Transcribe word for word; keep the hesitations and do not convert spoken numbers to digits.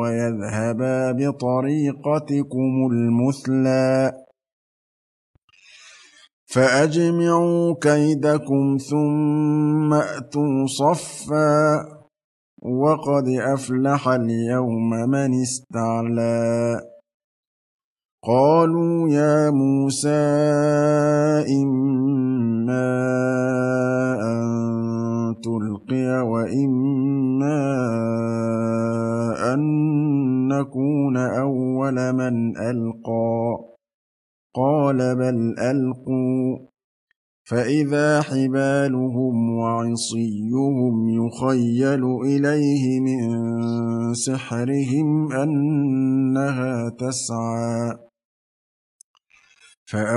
ويذهبا بطريقتكم المثلى فأجمعوا كيدكم ثم أتوا صفا وقد أفلح اليوم من استعلى قالوا يا موسى إما أن تلقي وإما أن نكون أول من ألقى قال بل ألقوا فإذا حبالهم وعصيهم يخيل إليه من سحرهم أنها تسعى